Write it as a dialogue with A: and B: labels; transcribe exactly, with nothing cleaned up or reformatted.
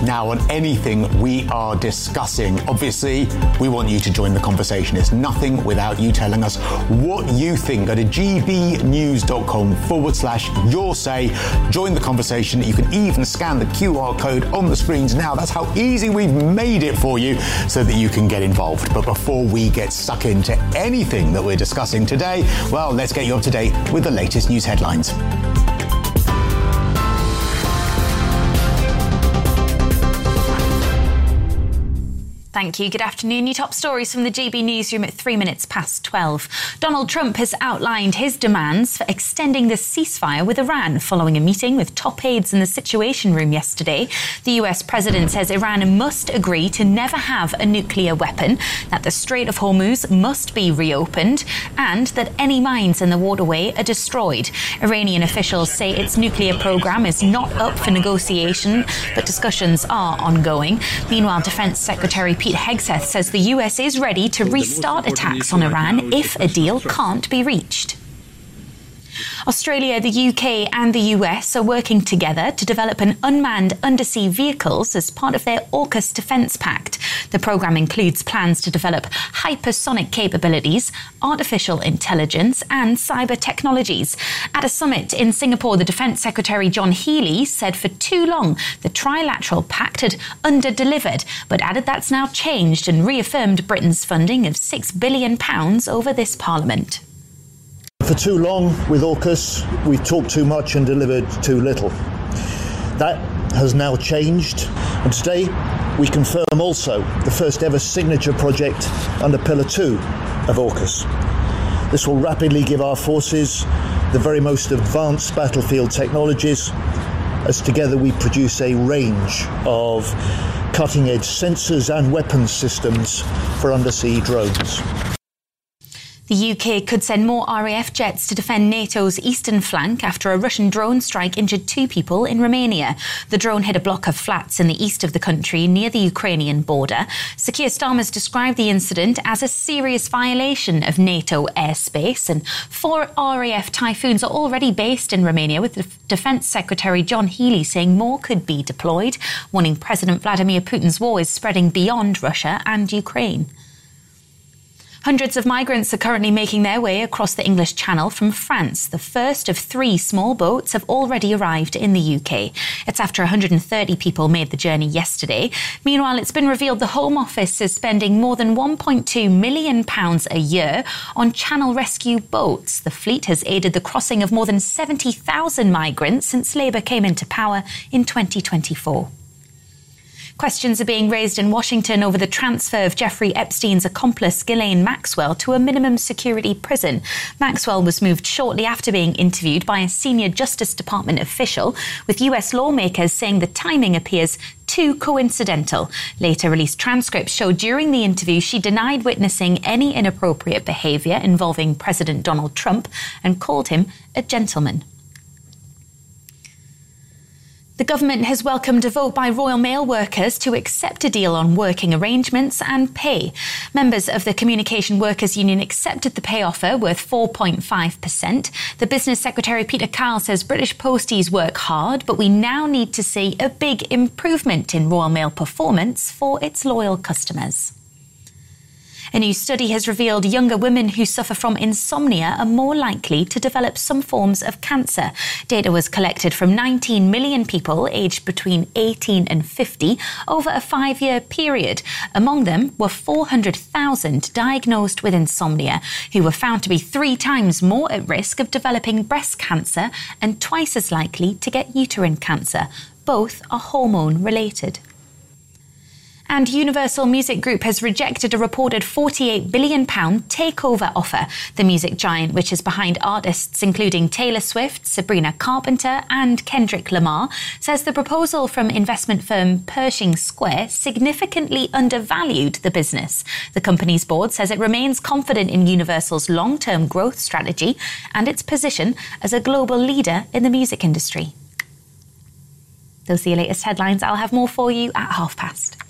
A: now on anything we are discussing. Obviously, we want you to join the conversation. It's nothing without you telling us what you think. Go to gbnews.com forward slash your say. Join the conversation. You can even scan the Q R code on the screens now. That's how easy we've made it for you so that you can get involved. But before we get stuck into anything that we're discussing today, well, let's get you up to date with the latest news headlines.
B: Thank you. Good afternoon. Your top stories from the G B newsroom at three minutes past twelve. Donald Trump has outlined his demands for extending the ceasefire with Iran following a meeting with top aides in the Situation Room yesterday. The U S president says Iran must agree to never have a nuclear weapon, that the Strait of Hormuz must be reopened, and that any mines in the waterway are destroyed. Iranian officials say its nuclear program is not up for negotiation, but discussions are ongoing. Meanwhile, Defense Secretary Pete Hegseth says the U S is ready to restart attacks on Iran if a deal can't be reached. Australia, the U K and the U S are working together to develop an unmanned undersea vehicles as part of their AUKUS Defence Pact. The programme includes plans to develop hypersonic capabilities, artificial intelligence and cyber technologies. At a summit in Singapore, the Defence Secretary John Healey said for too long the trilateral pact had under-delivered, but added that's now changed and reaffirmed Britain's funding of six billion pounds over this Parliament.
C: For too long with AUKUS, we've talked too much and delivered too little. That has now changed, and today we confirm also the first ever signature project under Pillar two of AUKUS. This will rapidly give our forces the very most advanced battlefield technologies, as together we produce a range of cutting-edge sensors and weapons systems for undersea drones.
B: The U K could send more R A F jets to defend NATO's eastern flank after a Russian drone strike injured two people in Romania. The drone hit a block of flats in the east of the country near the Ukrainian border. Sir Keir Starmer's described the incident as a serious violation of NATO airspace, and four R A F Typhoons are already based in Romania, with the Defence Secretary John Healey saying more could be deployed, warning President Vladimir Putin's war is spreading beyond Russia and Ukraine. Hundreds of migrants are currently making their way across the English Channel from France. The first of three small boats have already arrived in the U K. It's after one hundred thirty people made the journey yesterday. Meanwhile, it's been revealed the Home Office is spending more than one point two million pounds a year on Channel rescue boats. The fleet has aided the crossing of more than seventy thousand migrants since Labour came into power in twenty twenty-four. Questions are being raised in Washington over the transfer of Jeffrey Epstein's accomplice Ghislaine Maxwell to a minimum security prison. Maxwell was moved shortly after being interviewed by a senior Justice Department official, with U S lawmakers saying the timing appears too coincidental. Later released transcripts show during the interview she denied witnessing any inappropriate behaviour involving President Donald Trump and called him a gentleman. The government has welcomed a vote by Royal Mail workers to accept a deal on working arrangements and pay. Members of the Communication Workers Union accepted the pay offer worth four point five percent. The Business Secretary Peter Kyle says British posties work hard, but we now need to see a big improvement in Royal Mail performance for its loyal customers. A new study has revealed younger women who suffer from insomnia are more likely to develop some forms of cancer. Data was collected from nineteen million people aged between eighteen and fifty over a five-year period. Among them were four hundred thousand diagnosed with insomnia, who were found to be three times more at risk of developing breast cancer and twice as likely to get uterine cancer. Both are hormone-related. And Universal Music Group has rejected a reported forty-eight billion pounds takeover offer. The music giant, which is behind artists including Taylor Swift, Sabrina Carpenter and Kendrick Lamar, says the proposal from investment firm Pershing Square significantly undervalued the business. The company's board says it remains confident in Universal's long-term growth strategy and its position as a global leader in the music industry. Those are your latest headlines. I'll have more for you at half past.